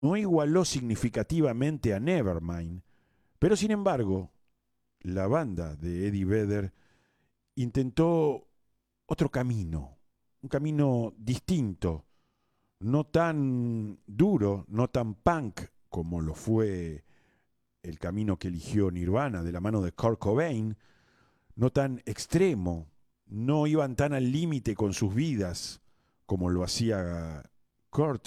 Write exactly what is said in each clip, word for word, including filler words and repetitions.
No igualó significativamente a Nevermind, pero sin embargo, la banda de Eddie Vedder intentó otro camino, un camino distinto, no tan duro, no tan punk como lo fue el camino que eligió Nirvana de la mano de Kurt Cobain, no tan extremo, no iban tan al límite con sus vidas como lo hacía Kurt.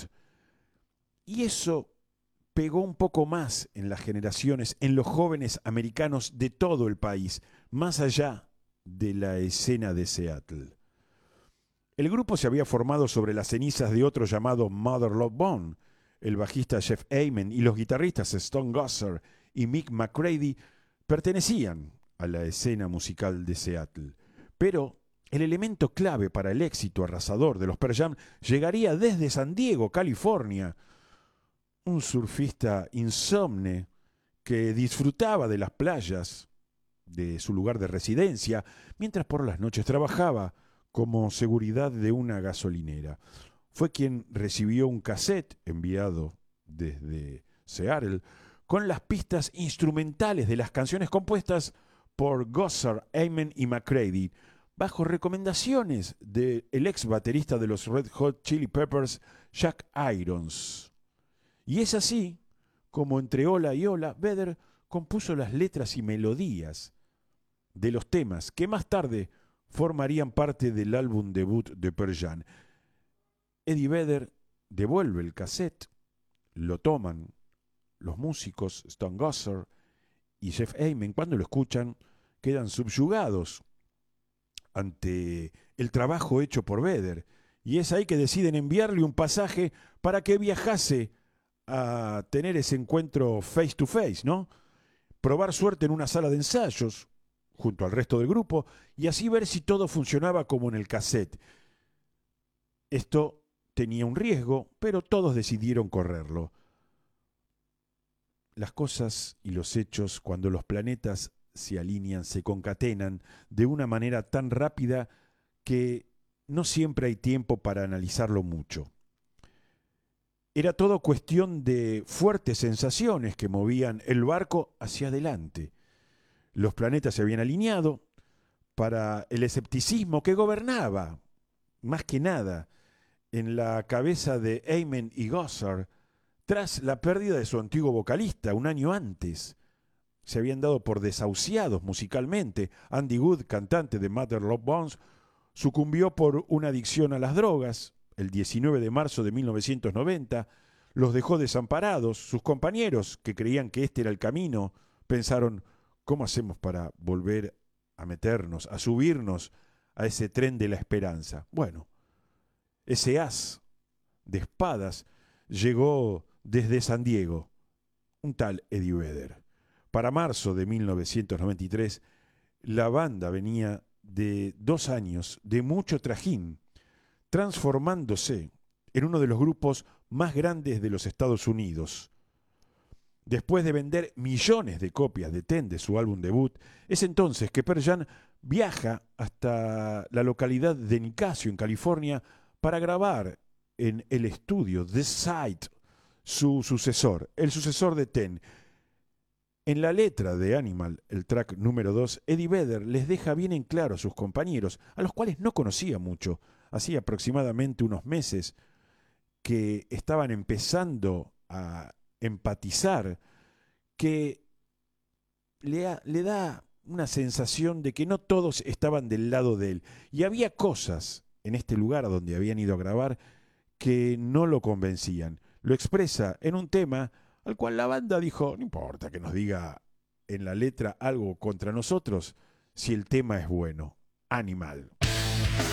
Y eso pegó un poco más en las generaciones, en los jóvenes americanos de todo el país, más allá de la escena de Seattle. El grupo se había formado sobre las cenizas de otro llamado Mother Love Bone. El bajista Jeff Ament y los guitarristas Stone Gossard y Mick McCready pertenecían a la escena musical de Seattle. Pero el elemento clave para el éxito arrasador de los Pearl Jam llegaría desde San Diego, California. Un surfista insomne que disfrutaba de las playas de su lugar de residencia, mientras por las noches trabajaba como seguridad de una gasolinera. Fue quien recibió un cassette enviado desde Seattle con las pistas instrumentales de las canciones compuestas por Gossard, Amen y McCready, bajo recomendaciones del ex baterista de los Red Hot Chili Peppers, Jack Irons. Y es así como entre ola y ola, Vedder compuso las letras y melodías de los temas que más tarde formarían parte del álbum debut de Pearl Jam. Eddie Vedder devuelve el cassette, lo toman los músicos Stone Gossard y Jeff Ament. Cuando lo escuchan, quedan subyugados ante el trabajo hecho por Vedder. Y es ahí que deciden enviarle un pasaje para que viajase a tener ese encuentro face to face, ¿no? Probar suerte en una sala de ensayos junto al resto del grupo y así ver si todo funcionaba como en el cassette. Esto tenía un riesgo, pero todos decidieron correrlo. Las cosas y los hechos, cuando los planetas se alinean, se concatenan de una manera tan rápida que no siempre hay tiempo para analizarlo mucho. Era todo cuestión de fuertes sensaciones que movían el barco hacia adelante. Los planetas se habían alineado para el escepticismo que gobernaba, más que nada, en la cabeza de Ament y Gossard, tras la pérdida de su antiguo vocalista un año antes. Se habían dado por desahuciados musicalmente. Andy Wood, cantante de Mother Love Bones, sucumbió por una adicción a las drogas el diecinueve de marzo de mil novecientos noventa. Los dejó desamparados. Sus compañeros, que creían que este era el camino, pensaron, ¿cómo hacemos para volver a meternos, a subirnos a ese tren de la esperanza? Bueno, ese as de espadas llegó desde San Diego, un tal Eddie Vedder. Para marzo de mil novecientos noventa y tres, la banda venía de dos años de mucho trajín, transformándose en uno de los grupos más grandes de los Estados Unidos. Después de vender millones de copias de Ten, de su álbum debut, es entonces que Pearl Jam viaja hasta la localidad de Nicasio, en California, para grabar en el estudio The Site su sucesor, el sucesor de Ten. En la letra de Animal, el track número dos, Eddie Vedder les deja bien en claro a sus compañeros, a los cuales no conocía mucho, hacía aproximadamente unos meses que estaban empezando a empatizar, que le, ha, le da una sensación de que no todos estaban del lado de él. Y había cosas en este lugar a donde habían ido a grabar que no lo convencían. Lo expresa en un tema al cual la banda dijo, no importa que nos diga en la letra algo contra nosotros, si el tema es bueno. Animal.